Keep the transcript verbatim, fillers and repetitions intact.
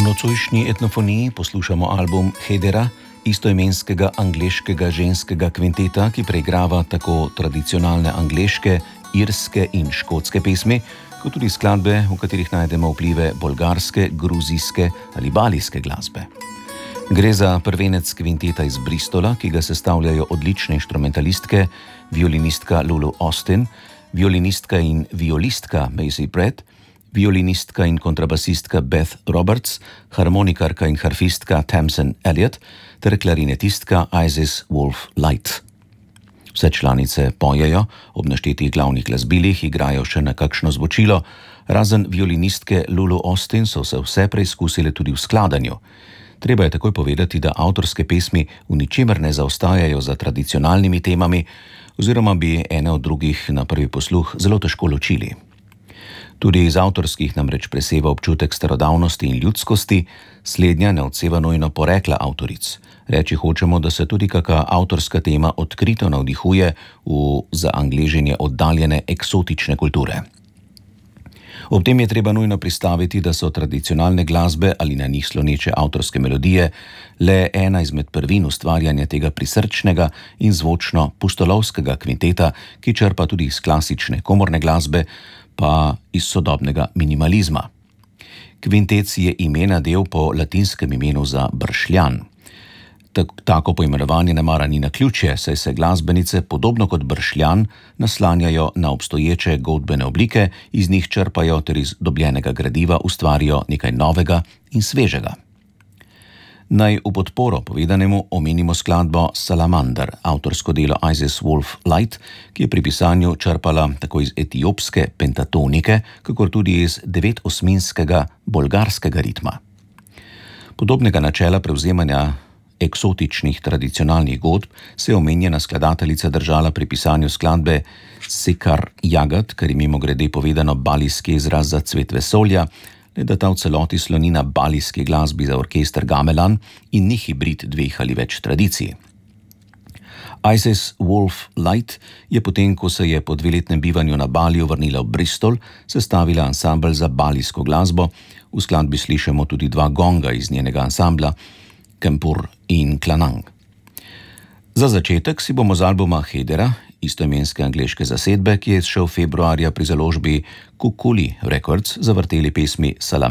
nocojšnji etnofoniji poslušamo album Hedera, istoimenskega angleškega ženskega kvinteta, ki preigrava tako tradicionalne angleške, irske in škotske pesmi, kot tudi skladbe, v katerih najdemo vplive bolgarske, gruzijske ali balijske glasbe. Gre za prvenec kvinteta iz Bristola, ki ga sestavljajo odlične inštrumentalistke, violinistka Lulu Austin, violinistka in violistka Maisie Brett, violinistka in kontrabasistka Beth Roberts, harmonikarka in harfistka Tamsin Elliott ter klarinetistka Isis Wolfe-Light. Vse članice pojejo, ob naštetih glavnih glasbilih igrajo še na kakšno zvočilo, razen violinistke Lulu Austin so se vse preizkusile tudi v skladanju. Treba je takoj povedati, da avtorske pesmi v ničemer ne zaostajajo za tradicionalnimi temami, oziroma bi ene od drugih na prvi posluh zelo težko ločili. Tudi iz avtorskih namreč preseva občutek starodavnosti in ljudskosti, slednja ne odseva nujno porekla avtoric. Reči hočemo, da se tudi kaka avtorska tema odkrito navdihuje v za angleženje oddaljene eksotične kulture. Ob tem je treba nujno pristaviti, da so tradicionalne glasbe ali na njih sloneče avtorske melodije le ena izmed prvin ustvarjanja tega prisrčnega in zvočno pustolovskega kvinteta, ki črpa tudi iz klasične komorne glasbe, pa iz sodobnega minimalizma. Kvintet si je ime nadel po latinskem imenu za bršljan. Tako poimenovanje nemara ni naključje, saj se glasbenice, podobno kot bršljan, naslanjajo na obstoječe godbene oblike, iz njih črpajo ter iz dobljenega gradiva ustvarijo nekaj novega in svežega. Naj v podporo povedanemu omenimo skladbo Salamander, avtorsko delo Isis Wolfe-Light, ki je pri pisanju črpala tako iz etiopske pentatonike, kakor tudi iz devetosminskega bolgarskega ritma. Podobnega načela prevzemanja eksotičnih tradicionalnih godb se je omenjena skladateljica držala pri pisanju skladbe Sekar Jagad, kar je mimogrede povedano balijski izraz za cvet vesolja, le da ta v celoti sloni na balijski glasbi za orkester gamelan in ni hibrid dveh ali več tradicij. Isis Wolfe-Light je potem, ko se je po dveletnem bivanju na Baliju vrnila v Bristol, sestavila ansambel za balijsko glasbo. V skladbi slišimo tudi dva gonga iz njenega ansambla, Kempur in Klanang. Za začetek si bomo z albuma Hedera, istoimenske angleške zasedbe, ki je izšel februarja pri založbi Kukuli Records, zavrteli pesmi Salam